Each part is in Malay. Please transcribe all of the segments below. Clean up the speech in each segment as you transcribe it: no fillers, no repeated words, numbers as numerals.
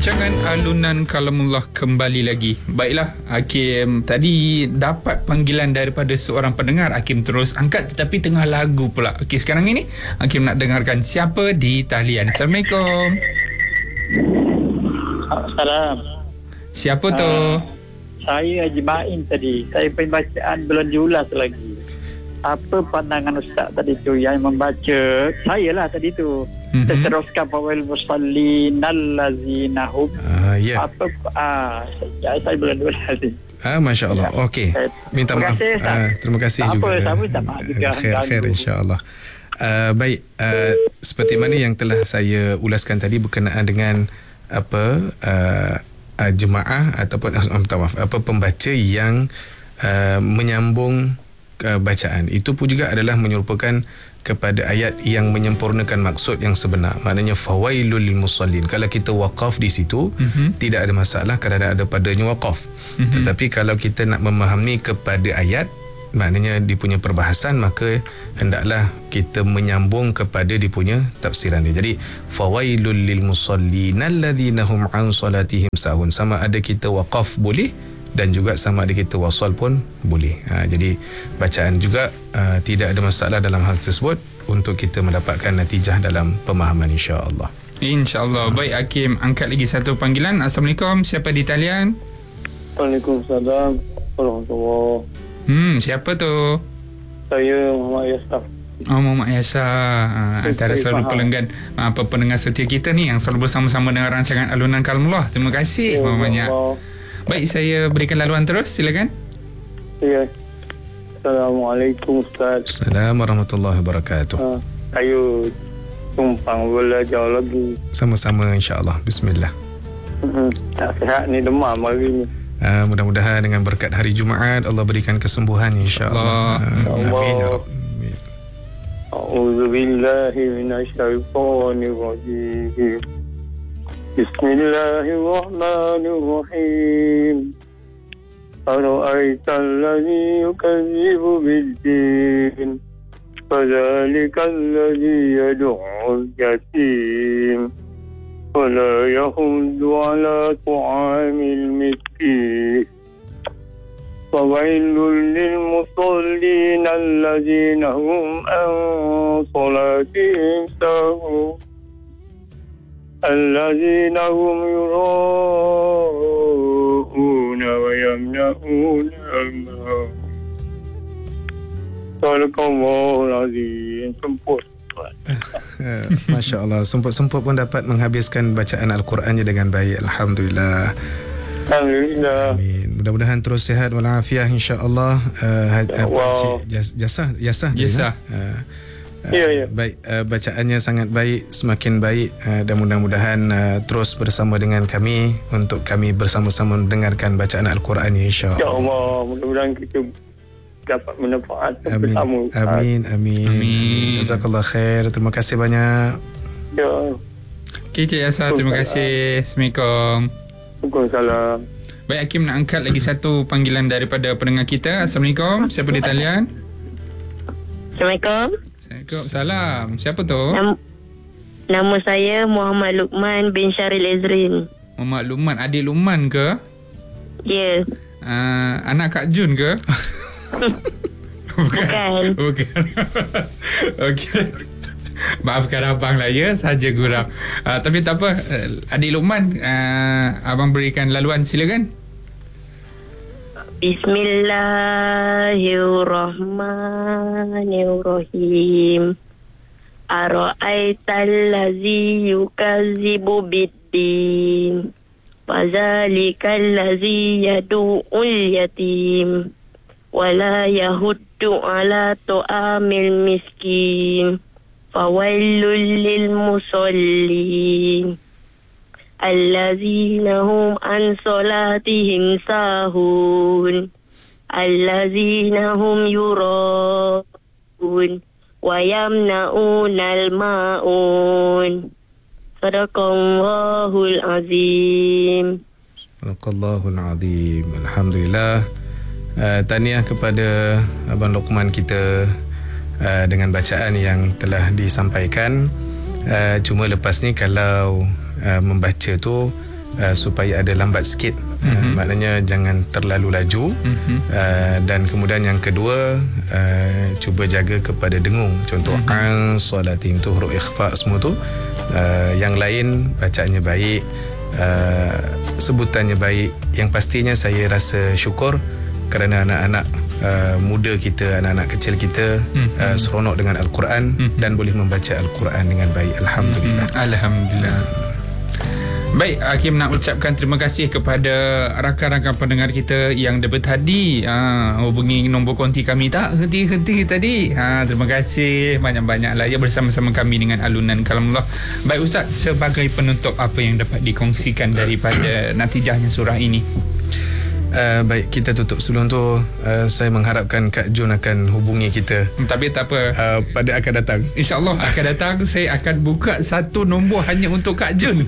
Rancangan Alunan Kalamullah kembali lagi. Baiklah, Hakim tadi dapat panggilan daripada seorang pendengar. Hakim terus angkat tetapi tengah lagu pula. Okey, sekarang ini Hakim nak dengarkan siapa di talian. Assalamualaikum. Salam. Siapa tu? Saya Haji Main tadi. Saya pembacaan belum diulas lagi. Apa pandangan Ustaz tadi tu yang membaca? Saya lah tadi tu. Kita teruskan Fawal Musallin Allazina Hum. Ya. Apa saya belum diulas lagi. Masya Allah. Okey. Minta maaf. Terima kasih juga. Sama minta maaf juga. Khair insya-Allah. Baik, seperti mana yang telah saya ulaskan tadi berkenaan dengan jemaah ataupun pembaca yang menyambung bacaan, itu pun juga adalah menyerupakan kepada ayat yang menyempurnakan maksud yang sebenar. Maknanya fawailul lil musallin. Kalau kita waqaf di situ, tidak ada masalah kerana ada padanya waqaf. Tetapi kalau kita nak memahami kepada ayat, maknanya dia punya perbahasan, maka hendaklah kita menyambung kepada dia punya tafsiran dia. Jadi fawailul lil musallin alladzina hum an salatihim sahun. Sama ada kita waqaf boleh dan juga sama ada kita wasal pun boleh. Jadi bacaan juga tidak ada masalah dalam hal tersebut untuk kita mendapatkan natijah dalam pemahaman insya-Allah. InsyaAllah. Baik Hakim, angkat lagi satu panggilan. Assalamualaikum. Siapa di talian? Waalaikumsalam warahmatullahi. Siapa tu? Saya Muhammad Yasaf. Muhammad Yasaf. Antara selalu pelanggan pendengar setia kita ni yang selalu bersama-sama dengan rancangan Alunan Kalamullah. Terima kasih banyak. Baik, saya berikan laluan terus, silakan. Ya. Assalamualaikum Ustaz. Assalamualaikum warahmatullahi wabarakatuh. Saya tumpang belajar lagi. Sama-sama insya-Allah. Bismillah. Tak sihat ni, demam hari ni. Mudah-mudahan dengan berkat hari Jumaat Allah berikan kesembuhan insya-Allah. Amin ya Rabb. A'udzu billahi minasyaitonir rajim. Bismillahirrahmanirrahim. Ara'aita alladhi yukazzibu bid-din, fadhalika alladhi yad'u al-yatim wa la yahuddu ala ta'amil miskin. Fawailul lil musallin allazina hum an salatihim sahun. الذين هم يراءون ويمنعون الماء. صدق الله العظيم. Masya Allah, semput-semput pun dapat menghabiskan bacaan Al-Qurannya dengan baik. Alhamdulillah. Alhamdulillah. Amin. Mudah-mudahan terus sihat walafiat insya-Allah. Jasa. Ya. Baik, bacaannya sangat baik, semakin baik, dan mudah-mudahan terus bersama dengan kami untuk kami bersama-sama mendengarkan bacaan Al-Quran insya-Allah. Ya Allah, mudah-mudahan kita dapat manfaat bersama. Amin. Jazakallah khair. Terima kasih banyak. Ya. Okey, Cik Yasa, terima kasih. Assalamualaikum. Waalaikumsalam. Baik, Hakim nak angkat lagi satu panggilan daripada pendengar kita. Assalamualaikum. Siapa di talian? Assalamualaikum. Waalaikumsalam. Siapa tu? Nama saya Muhammad Luqman bin Syaril Ezrin. Muhammad Luqman. Adik Luqman ke? Ya. Anak Kak Jun ke? Bukan. Okey. Maafkan abang lah ya, saja gurau. Tapi tak apa. Adik Luqman, abang berikan laluan, silakan. Bismillahirrahmanirrahim. Ara'aital ladzi yukazzibu bid-din, fadzalikal ladzi yad'ul yatim wa la yahuddu ala ta'amil miskin. Fawailul lil musallin allazina hum an salatihim sahun. Allazina hum yura'un wa yamna'unal ma'un. Sadaqallahul azim. Sadaqallahul azim. Alhamdulillah. Tahniah kepada Abang Luqman kita dengan bacaan yang telah disampaikan. Cuma lepas ni kalau membaca tu supaya ada lambat sikit. Maknanya jangan terlalu laju. Dan kemudian yang kedua, cuba jaga kepada dengung. Contoh an salatin tu, huruf ikhfa semua tu. Yang lain bacaannya baik, sebutannya baik. Yang pastinya saya rasa syukur kerana anak-anak muda kita, anak-anak kecil kita seronok dengan Al-Quran dan boleh membaca Al-Quran dengan baik. Alhamdulillah. Alhamdulillah. Baik, Hakim nak ucapkan terima kasih kepada rakan-rakan pendengar kita yang daripada tadi hubungi nombor konti kami tak henti-henti tadi. Terima kasih banyak-banyaklah ya bersama-sama kami dengan alunan kalamullah. Baik Ustaz, sebagai penutup apa yang dapat dikongsikan daripada natijahnya surah ini? Baik, kita tutup sebelum tu. Saya mengharapkan Kak Jun akan hubungi kita. Tapi tak apa, pada akan datang. InsyaAllah akan datang. Saya akan buka satu nombor hanya untuk Kak Jun.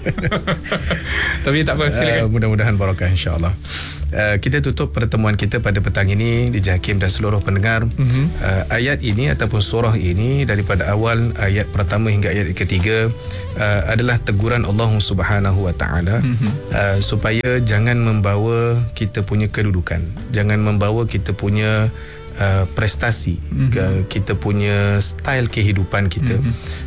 Tapi tak apa, silakan. Mudah-mudahan barakah insyaAllah. Kita tutup pertemuan kita pada petang ini di Hakim dan seluruh pendengar. Ayat ini ataupun surah ini daripada awal ayat pertama hingga ayat ketiga adalah teguran Allah Subhanahu Wa Taala supaya jangan membawa kita punya kedudukan, jangan membawa kita punya prestasi, kita punya style kehidupan kita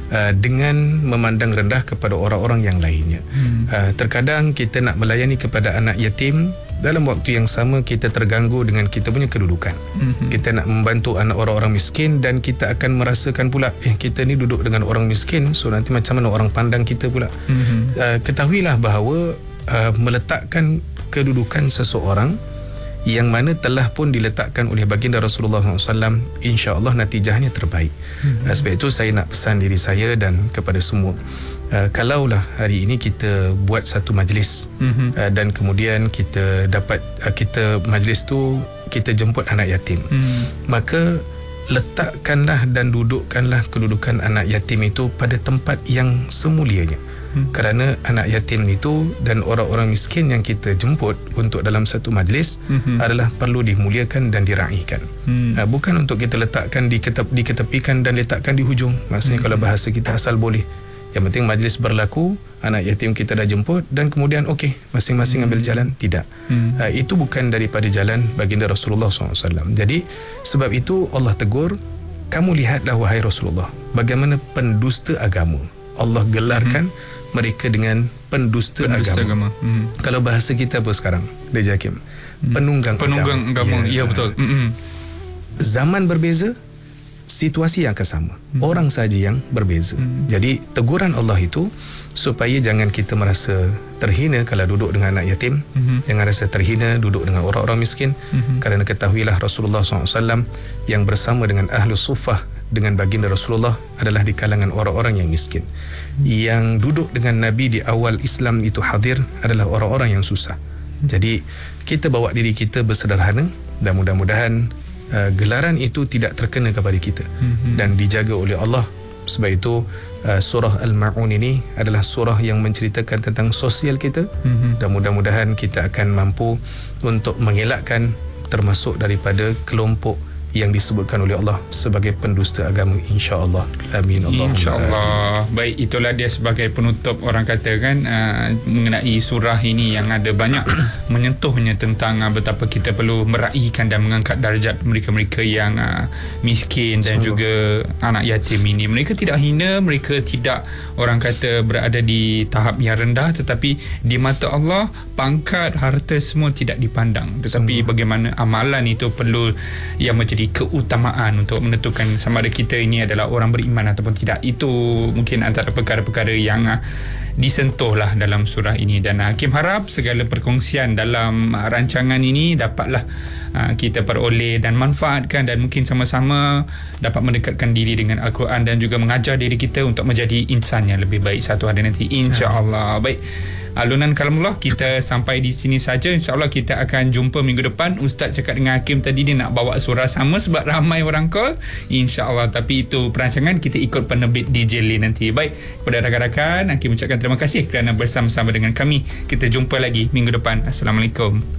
dengan memandang rendah kepada orang-orang yang lainnya. Terkadang kita nak melayani kepada anak yatim, dalam waktu yang sama kita terganggu dengan kita punya kedudukan. Kita nak membantu anak orang-orang miskin dan kita akan merasakan pula kita ni duduk dengan orang miskin, so nanti macam mana orang pandang kita pula. Ketahuilah bahawa meletakkan kedudukan seseorang yang mana telah pun diletakkan oleh baginda Rasulullah SAW, insya-Allah natijahnya terbaik. Sebab itu saya nak pesan diri saya dan kepada semua, kalaulah hari ini kita buat satu majlis dan kemudian kita dapat kita majlis tu kita jemput anak yatim, maka letakkanlah dan dudukkanlah kedudukan anak yatim itu pada tempat yang semulianya. Kerana anak yatim itu dan orang-orang miskin yang kita jemput untuk dalam satu majlis adalah perlu dimuliakan dan diraihkan. Bukan untuk kita letakkan diketepikan dan letakkan di hujung. Maksudnya kalau bahasa kita asal boleh, yang penting majlis berlaku, anak yatim kita dah jemput dan kemudian okey, masing-masing ambil jalan. Tidak. Itu bukan daripada jalan baginda Rasulullah SAW. Jadi sebab itu Allah tegur, kamu lihatlah wahai Rasulullah, bagaimana pendusta agama. Allah gelarkan mereka dengan pendusta agama. Kalau bahasa kita apa sekarang, Deja Hakim? Penunggang agama. Ya betul. Zaman berbeza, situasi yang akan sama. Orang saja yang berbeza. Jadi teguran Allah itu supaya jangan kita merasa terhina kalau duduk dengan anak yatim. Jangan rasa terhina duduk dengan orang-orang miskin. Kerana ketahuilah Rasulullah SAW yang bersama dengan Ahlus Suffah dengan baginda Rasulullah adalah di kalangan orang-orang yang miskin. Yang duduk dengan Nabi di awal Islam itu hadir adalah orang-orang yang susah. Jadi kita bawa diri kita bersederhana dan mudah-mudahan gelaran itu tidak terkena kepada kita dan dijaga oleh Allah. Sebab itu surah Al-Ma'un ini adalah surah yang menceritakan tentang sosial kita dan mudah-mudahan kita akan mampu untuk mengelakkan termasuk daripada kelompok yang disebutkan oleh Allah sebagai pendusta agama, insya-Allah. Amin. Insya-Allah. Baik, itulah dia sebagai penutup, orang kata kan mengenai surah ini yang ada banyak menyentuhnya tentang betapa kita perlu meraihkan dan mengangkat darjat mereka-mereka yang miskin dan juga anak yatim ini. Mereka tidak hina, mereka tidak orang kata berada di tahap yang rendah, tetapi di mata Allah pangkat, harta semua tidak dipandang, tetapi bagaimana amalan itu perlu yang menjadi keutamaan untuk menentukan sama ada kita ini adalah orang beriman ataupun tidak. Itu mungkin antara perkara-perkara yang disentuhlah dalam surah ini, dan Hakim harap segala perkongsian dalam rancangan ini dapatlah kita peroleh dan manfaatkan, dan mungkin sama-sama dapat mendekatkan diri dengan Al-Quran dan juga mengajar diri kita untuk menjadi insan yang lebih baik satu hari nanti, insya-Allah. Baik, alunan kalamullah kita sampai di sini saja. InsyaAllah kita akan jumpa minggu depan. Ustaz cakap dengan Hakim tadi dia nak bawa surah sama sebab ramai orang call, insyaAllah. Tapi itu perancangan, kita ikut penerbit DJ Lee nanti. Baik, kepada rakan-rakan Hakim ucapkan terima kasih kerana bersama-sama dengan kami. Kita jumpa lagi minggu depan. Assalamualaikum.